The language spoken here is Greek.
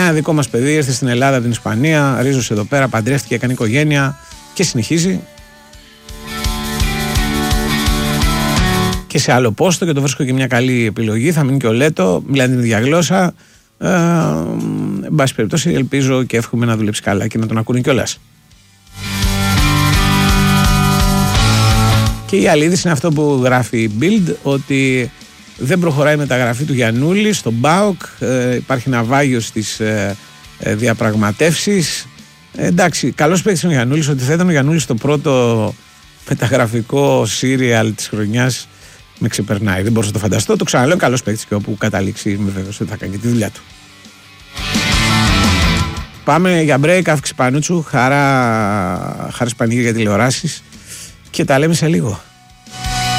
Ένα δικό μας παιδί ήρθε στην Ελλάδα, την Ισπανία, ρίζωσε εδώ πέρα, παντρεύτηκε, έκανε οικογένεια και συνεχίζει. Και σε άλλο πόστο και το βρίσκω και μια καλή επιλογή. Θα μείνει και ο Λέτο, μιλάει την ίδια γλώσσα. Εν πάση περιπτώσει, ελπίζω και εύχομαι να δουλέψει καλά και να τον ακούνε κιόλας. Και η άλλη είδηση είναι αυτό που γράφει η Bild, ότι δεν προχωράει η μεταγραφή του Γιαννούλη στον ΠΑΟΚ. Υπάρχει ναυάγιο στις διαπραγματεύσεις. Εντάξει, καλός παίκτης είναι ο Γιαννούλης. Ότι θα ήταν ο Γιαννούλης στο πρώτο μεταγραφικό σύριαλ της χρονιάς με ξεπερνάει. Δεν μπορούσα να το φανταστώ. Το ξαναλέω, καλός παίκτης και όπου καταλήξει είμαι βέβαιος ότι θα κάνει τη δουλειά του. Πάμε για break, αύξηση Πανούτσου, χαρά Πανηγύρια για τηλεοράσεις και τα λέμε σε λίγο.